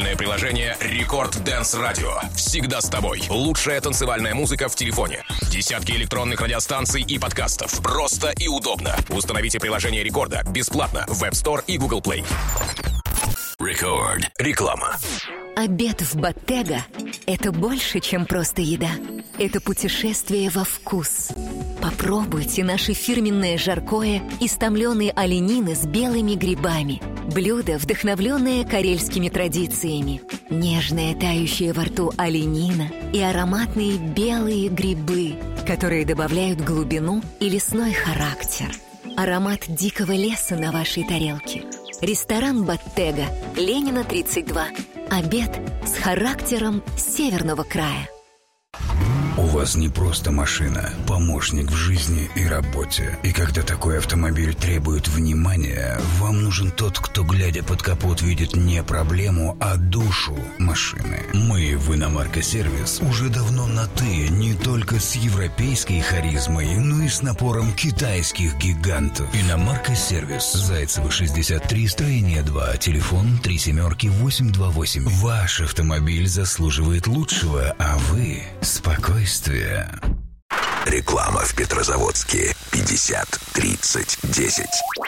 Мобильное приложение Рекорд Дэнс Радио. Всегда с тобой. Лучшая танцевальная музыка в телефоне. Десятки электронных радиостанций и подкастов. Просто и удобно. Установите приложение Рекорда бесплатно в App Store и Google Play. Рекорд. Реклама. Обед в Bottega – это больше, чем просто еда. Это путешествие во вкус. Попробуйте наше фирменное жаркое из томленой оленины с белыми грибами. Блюдо, вдохновленное карельскими традициями. Нежная, тающая во рту оленина и ароматные белые грибы, которые добавляют глубину и лесной характер. Аромат дикого леса на вашей тарелке. Ресторан Bottega, Ленина, 32. Обед с характером северного края. У вас не просто машина, помощник в жизни и работе. И когда такой автомобиль требует внимания, вам нужен тот, кто, глядя под капот, видит не проблему, а душу машины. Мы в Иномарка-сервис уже давно на «ты», не только с европейской харизмой, но и с напором китайских гигантов. Иномарка-сервис. Зайцева, 63, строение 2, телефон 37-828. Ваш автомобиль заслуживает лучшего, а вы – спокойствие. Реклама в Петрозаводске. 50-30-10.